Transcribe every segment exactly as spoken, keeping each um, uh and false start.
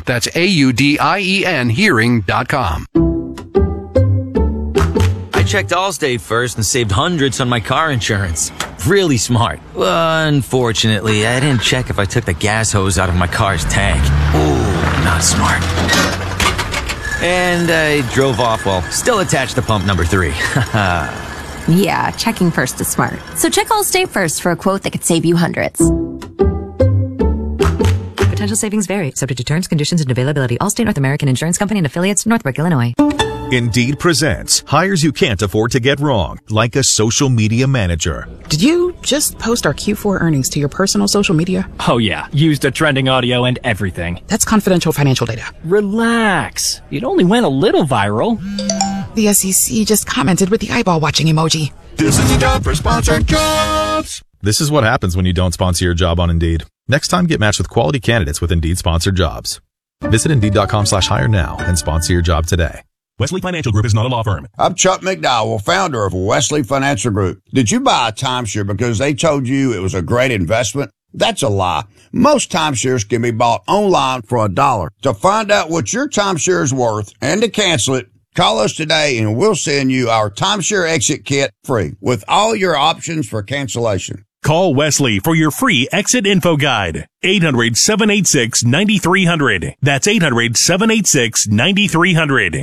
That's A U D I E N hearing dot com. I checked Allstate first and saved hundreds on my car insurance. Really smart. Unfortunately, I didn't check if I took the gas hose out of my car's tank. Ooh, not smart. And I drove off while still attached to pump number three. Yeah, checking first is smart. So check Allstate first for a quote that could save you hundreds. Potential savings vary, subject to terms, conditions, and availability. Allstate North American Insurance Company and affiliates, Northbrook, Illinois. Indeed presents hires you can't afford to get wrong, like a social media manager. Did you just post our Q four earnings to your personal social media? Oh yeah, used a trending audio and everything. That's confidential financial data. Relax. It only went a little viral. The S E C just commented with the eyeball watching emoji. This is the job for sponsored jobs. This is what happens when you don't sponsor your job on Indeed. Next time, get matched with quality candidates with Indeed sponsored jobs. Visit Indeed.com slash hire now and sponsor your job today. Wesley Financial Group is not a law firm. I'm Chuck McDowell, founder of Wesley Financial Group. Did you buy a timeshare because they told you it was a great investment? That's a lie. Most timeshares can be bought online for a dollar. To find out what your timeshare is worth and to cancel it, call us today and we'll send you our timeshare exit kit free with all your options for cancellation. Call Wesley for your free exit info guide. eight hundred, seven eight six, nine three zero zero. That's eight hundred, seven eight six, nine three zero zero.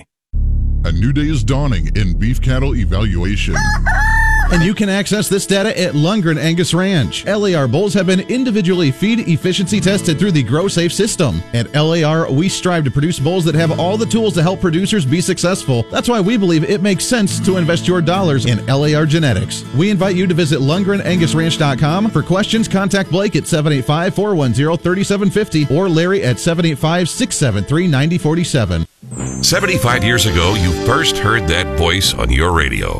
A new day is dawning in beef cattle evaluation. And you can access this data at Lundgren Angus Ranch. L A R bulls have been individually feed efficiency tested through the GrowSafe system. At L A R, we strive to produce bulls that have all the tools to help producers be successful. That's why we believe it makes sense to invest your dollars in L A R genetics. We invite you to visit Lundgren Angus Ranch dot com. For questions, contact Blake at seven eight five, four one zero, three seven five zero or Larry at seven eight five, six seven three, nine zero four seven. seventy-five years ago, you first heard that voice on your radio.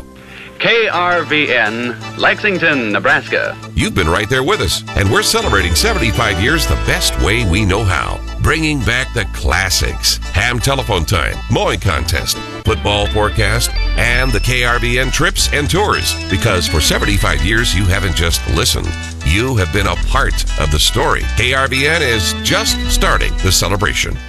K R V N, Lexington, Nebraska. You've been right there with us, and we're celebrating seventy-five years the best way we know how. Bringing back the classics, ham telephone time, mowing contest, football forecast, and the K R V N trips and tours. Because for seventy-five years, you haven't just listened. You have been a part of the story. K R V N is just starting the celebration.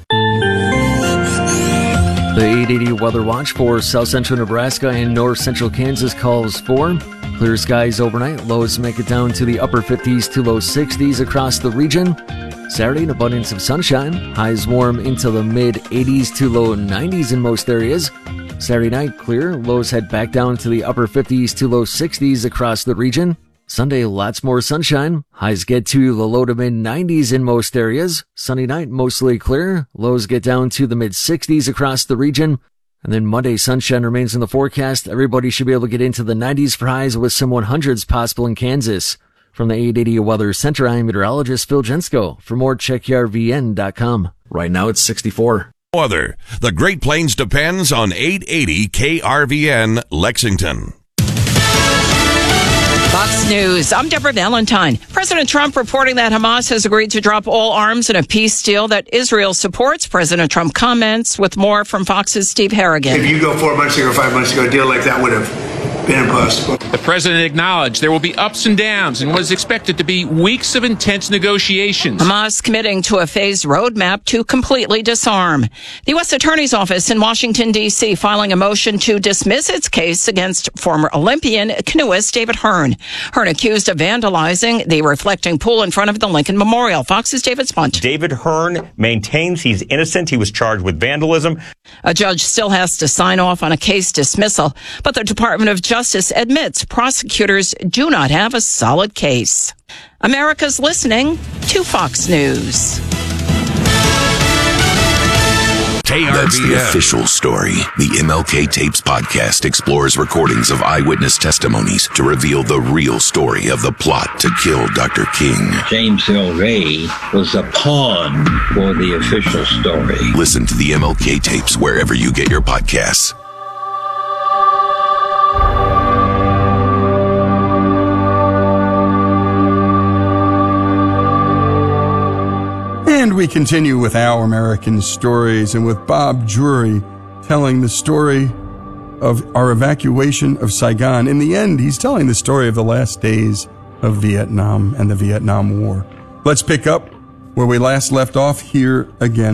The eight eighty Weather Watch for south central Nebraska and north central Kansas calls for clear skies overnight. Lows make it down to the upper fifties to low sixties across the region. Saturday, an abundance of sunshine. Highs warm into the mid eighties to low nineties in most areas. Saturday night, clear. Lows head back down to the upper fifties to low sixties across the region. Sunday, lots more sunshine. Highs get to the low to mid nineties in most areas. Sunday night, mostly clear. Lows get down to the mid sixties across the region. And then Monday, sunshine remains in the forecast. Everybody should be able to get into the nineties for highs with some hundreds possible in Kansas. From the eight eighty Weather Center, I'm meteorologist Phil Jensko. For more, check K R V N dot com. Right now, it's sixty-four. Weather. The Great Plains depends on eight eighty K R V N Lexington. Fox News. I'm Deborah Valentine. President Trump reporting that Hamas has agreed to drop all arms in a peace deal that Israel supports. President Trump comments with more from Fox's Steve Harrigan. If you go four months ago, five months ago, a deal like that would have been impossible. The president acknowledged there will be ups and downs in what is expected to be weeks of intense negotiations. Hamas committing to a phased roadmap to completely disarm. The U S Attorney's Office in Washington, D C filing a motion to dismiss its case against former Olympian canoeist David Hearn. Hearn accused of vandalizing the reflecting pool in front of the Lincoln Memorial. Fox's David Spunt. David Hearn maintains he's innocent. He was charged with vandalism. A judge still has to sign off on a case dismissal, but the Department of Justice admits prosecutors do not have a solid case. America's listening to Fox News. That's the official story. The M L K Tapes podcast explores recordings of eyewitness testimonies to reveal the real story of the plot to kill Doctor King. James Earl Ray was a pawn for the official story. Listen to the M L K Tapes wherever you get your podcasts. And we continue with Our American Stories, and with Bob Drury telling the story of our evacuation of Saigon. In the end, he's telling the story of the last days of Vietnam and the Vietnam War. Let's pick up where we last left off here again.